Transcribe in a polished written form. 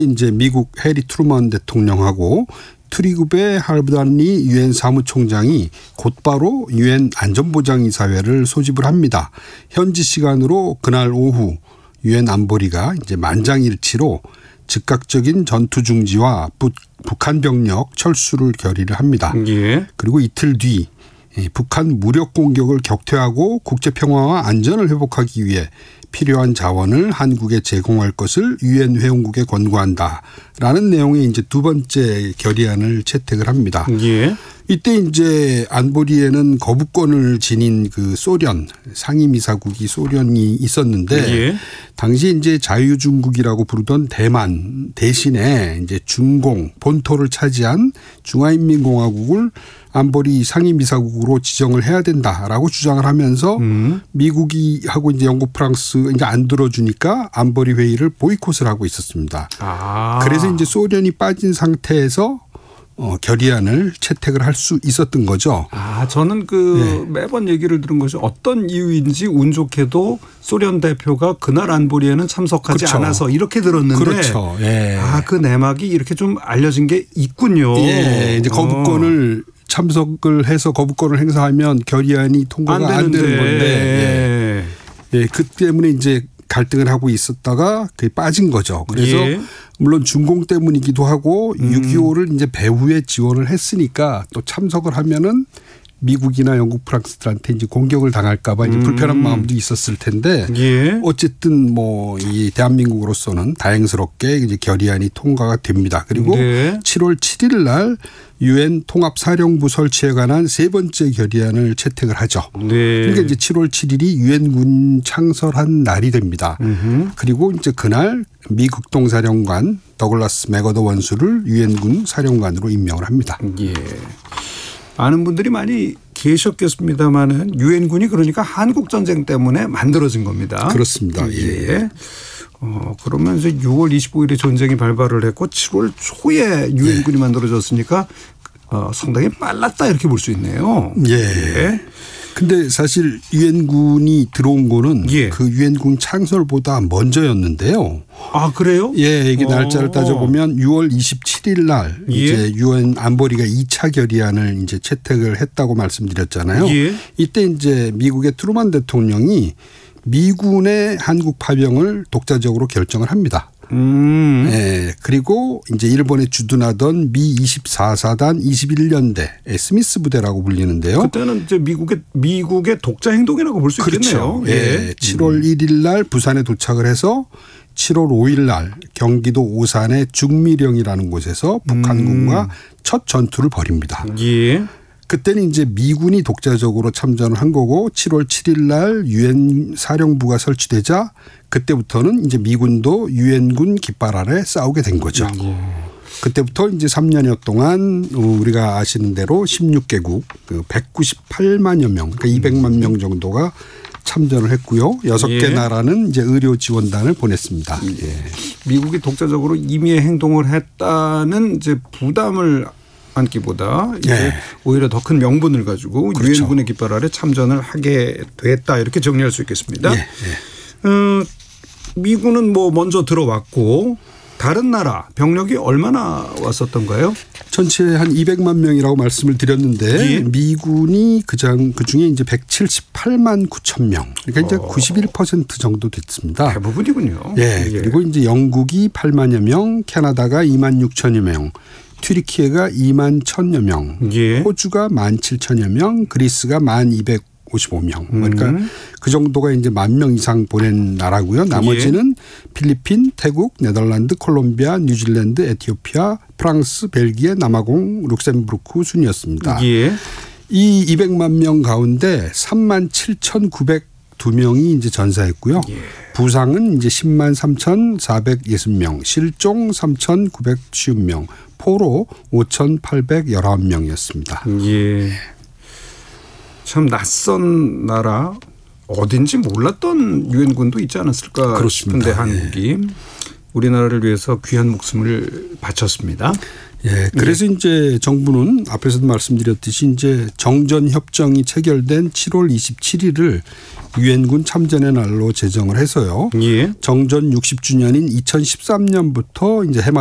이제 미국 해리 트루먼 대통령하고 트리그베 할브단리 유엔 사무총장이 곧바로 유엔 안전보장이사회를 소집을 합니다. 현지 시간으로 그날 오후 유엔 안보리가 이제 만장일치로 즉각적인 전투 중지와 북한 병력 철수를 결의를 합니다. 예. 그리고 이틀 뒤 북한 무력 공격을 격퇴하고 국제 평화와 안전을 회복하기 위해 필요한 자원을 한국에 제공할 것을 유엔 회원국에 권고한다라는 내용의 이제 두 번째 결의안을 채택을 합니다. 예. 이때 이제 안보리에는 거부권을 지닌 그 소련 상임이사국이 소련이 있었는데 예. 당시 이제 자유중국이라고 부르던 대만 대신에 이제 중공 본토를 차지한 중화인민공화국을 안보리 상임이사국으로 지정을 해야 된다라고 주장을 하면서 미국이 하고 이제 영국, 프랑스 이제 안 들어주니까 안보리 회의를 보이콧을 하고 있었습니다. 그래서 이제 소련이 빠진 상태에서 결의안을 채택을 할 수 있었던 거죠. 저는 매번 얘기를 들은 것이 어떤 이유인지 운 좋게도 소련 대표가 그날 안보리에는 참석하지 그렇죠. 않아서 이렇게 들었는데. 그렇죠. 예. 그 내막이 이렇게 좀 알려진 게 있군요. 예. 이제 거부권을 참석을 해서 거부권을 행사하면 결의안이 통과가 안 되는 건데. 예. 그 때문에 이제 갈등을 하고 있었다가 그게 빠진 거죠. 그래서 물론 중공 때문이기도 하고 6.25를 이제 배후에 지원을 했으니까 또 참석을 하면은 미국이나 영국, 프랑스들한테 이제 공격을 당할까 봐 이제 불편한 마음도 있었을 텐데 어쨌든 뭐 이 대한민국으로서는 다행스럽게 이제 결의안이 통과가 됩니다. 그리고 7월 7일 날 유엔 통합사령부 설치에 관한 세 번째 결의안을 채택을 하죠. 그러니까 이제 7월 7일이 유엔군 창설한 날이 됩니다. 그리고 이제 그날 미 극동사령관 더글라스 맥어더 원수를 유엔군 사령관으로 임명을 합니다. 예. 많은 분들이 많이 계셨겠습니다만은 유엔군이 그러니까 한국 전쟁 때문에 만들어진 겁니다. 그렇습니다. 예. 그러면 이제 6월 25일에 전쟁이 발발을 했고 7월 초에 유엔군이 만들어졌으니까 상당히 빨랐다 이렇게 볼 수 있네요. 예. 근데 사실 유엔군이 들어온 거는 그 유엔군 창설보다 먼저였는데요. 그래요? 예, 이게 날짜를 따져보면 6월 27일 날 이제 유엔 안보리가 2차 결의안을 이제 채택을 했다고 말씀드렸잖아요. 이때 이제 미국의 트루먼 대통령이 미군의 한국 파병을 독자적으로 결정을 합니다. 예, 그리고 이제 일본에 주둔하던 미 24사단 21년대 스미스 부대라고 불리는데요. 그때는 이제 미국의 독자 행동이라고 볼 수 있겠네요. 예. 7월 1일 날 부산에 도착을 해서 7월 5일 날 경기도 오산의 중미령이라는 곳에서 북한군과 첫 전투를 벌입니다. 그때는 이제 미군이 독자적으로 참전을 한 거고 7월 7일 날 유엔 사령부가 설치되자 그때부터는 이제 미군도 유엔군 깃발 아래 싸우게 된 거죠. 그때부터 이제 3년여 동안 우리가 아시는 대로 16개국 198만여 명, 그러니까 200만 명 정도가 참전을 했고요. 6개 나라는 이제 의료 지원단을 보냈습니다. 미국이 독자적으로 임의의 행동을 했다는 이제 부담을 안기보다 이제 오히려 더 큰 명분을 가지고 유엔군의 깃발 아래 참전을 하게 됐다 이렇게 정리할 수 있겠습니다. 미군은 뭐 먼저 들어왔고 다른 나라 병력이 얼마나 왔었던가요? 전체 한 200만 명이라고 말씀을 드렸는데 미군이 그중에 이제 178만 9천 명. 그러니까 이제 91% 정도 됐습니다. 대부분이군요. 그리고 이제 영국이 8만여 명, 캐나다가 2만 6천여 명. 튀르키예가 2만 1천여 명, 호주가 1만 7천여 명, 그리스가 1만 255명. 그러니까 그 정도가 이제 1만 명 이상 보낸 나라고요. 나머지는 필리핀, 태국, 네덜란드, 콜롬비아, 뉴질랜드, 에티오피아, 프랑스, 벨기에, 남아공, 룩셈부르크 순이었습니다. 이 200만 명 가운데 3만 7,902명이 이제 전사했고요. 부상은 이제 10만 3,460명, 실종 3,950명, 포로 5,819명이었습니다. 참 낯선 나라 어딘지 몰랐던 유엔군도 있지 않았을까 싶은데 한국이. 우리나라를 위해서 귀한 목숨을 바쳤습니다. 예, 그래서 이제 정부는 앞에서도 말씀드렸듯이 이제 정전 협정이 체결된 7월 27일을 유엔군 참전의 날로 제정을 해서요. 예. 정전 60주년인 2013년부터 이제 해마